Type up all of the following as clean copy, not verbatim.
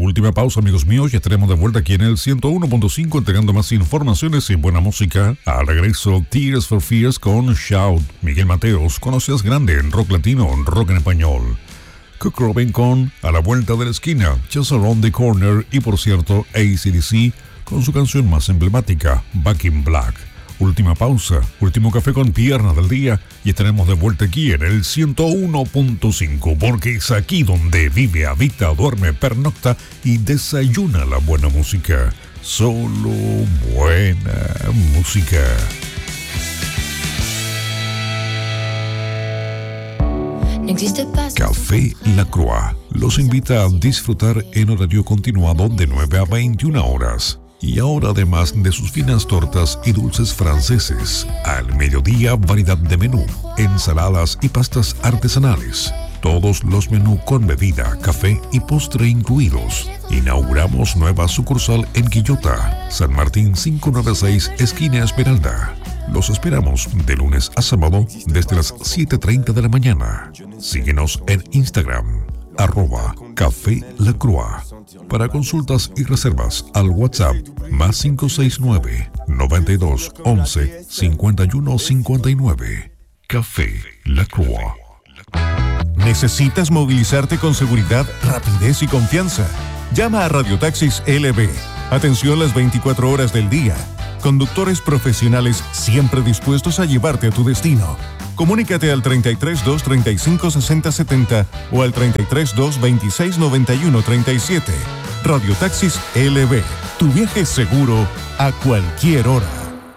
Última pausa, amigos míos, ya estaremos de vuelta aquí en el 101.5 entregando más informaciones y buena música. Al regreso, Tears for Fears con Shout. Miguel Mateos, conocidas grande en rock latino, rock en español. Cook Robin con A la vuelta de la esquina, Just Around the Corner. Y por cierto, AC/DC con su canción más emblemática, Back in Black. Última pausa, último café con pierna del día y estaremos de vuelta aquí en el 101.5 porque es aquí donde vive, habita, duerme, pernocta y desayuna la buena música. Solo buena música. Café La Croix los invita a disfrutar en horario continuado de 9 a 21 horas. Y ahora, además de sus finas tortas y dulces franceses, al mediodía variedad de menú, ensaladas y pastas artesanales. Todos los menús con bebida, café y postre incluidos. Inauguramos nueva sucursal en Quillota, San Martín 596, esquina Esmeralda. Los esperamos de lunes a sábado desde las 7:30 de la mañana. Síguenos en Instagram, @Café La Croix. Para consultas y reservas al WhatsApp más 569 92 11 51 59. Café La Croix. ¿Necesitas movilizarte con seguridad, rapidez y confianza? Llama a Radiotaxis LB. Atención las 24 horas del día. Conductores profesionales siempre dispuestos a llevarte a tu destino. Comunícate al 33 2 35 60 70 o al 33 2 26 91 37. Radiotaxis LB. Tu viaje seguro a cualquier hora.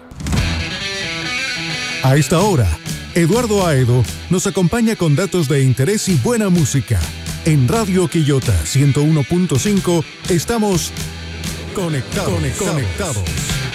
A esta hora, Eduardo Aedo nos acompaña con datos de interés y buena música. En Radio Quillota 101.5 estamos conectados.